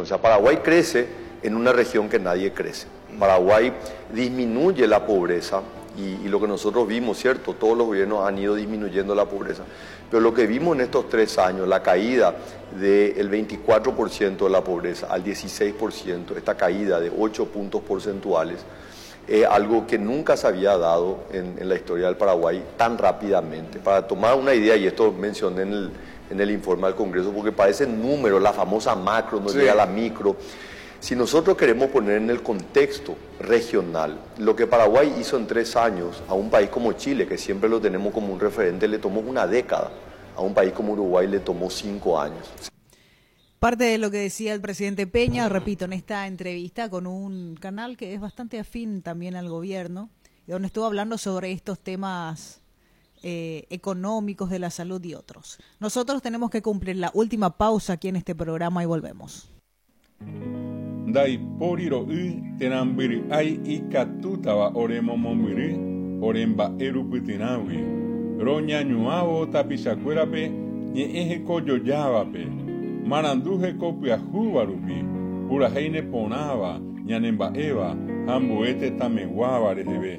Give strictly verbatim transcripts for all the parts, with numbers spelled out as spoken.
O sea, Paraguay crece en una región que nadie crece. Paraguay disminuye la pobreza y, y lo que nosotros vimos, ¿cierto? Todos los gobiernos han ido disminuyendo la pobreza. Pero lo que vimos en estos tres años, la caída del veinticuatro por ciento de la pobreza al dieciséis por ciento, esta caída de ocho puntos porcentuales, es algo que nunca se había dado en, en la historia del Paraguay tan rápidamente. Para tomar una idea, y esto mencioné en el, en el informe al Congreso, porque parece número, la famosa macro, no sí. llega a la micro. Si nosotros queremos poner en el contexto regional lo que Paraguay hizo en tres años a un país como Chile, que siempre lo tenemos como un referente, le tomó una década. A un país como Uruguay le tomó cinco años. Parte de lo que decía el presidente Peña, repito, en esta entrevista con un canal que es bastante afín también al gobierno, donde estuvo hablando sobre estos temas eh, económicos de la salud y otros. Nosotros tenemos que cumplir la última pausa aquí en este programa y volvemos. Dai poriro y tenambiri ai ikatutawa oremo momiri oremba erupitinawi roña ñuavo tapisacuerape ñeeje koyoyavape maranduje kopiajuvarupi puraheine ponava ñanembaeva hambuete tameguava reheve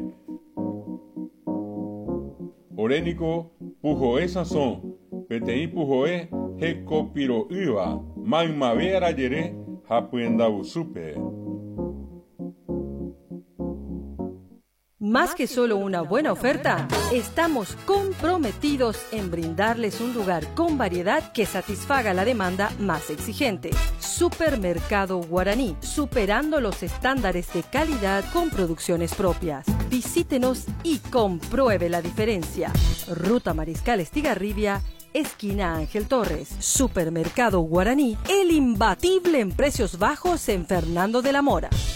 orénico pujoe sazón petei pujoe hekopiroiva maimavera yere Supe. Más que solo una buena oferta, estamos comprometidos en brindarles un lugar con variedad que satisfaga la demanda más exigente. Supermercado Guaraní, superando los estándares de calidad con producciones propias. Visítenos y compruebe la diferencia. Ruta Mariscal Estigarribia, esquina Ángel Torres. Supermercado Guaraní, el imbatible en precios bajos en Fernando de la Mora.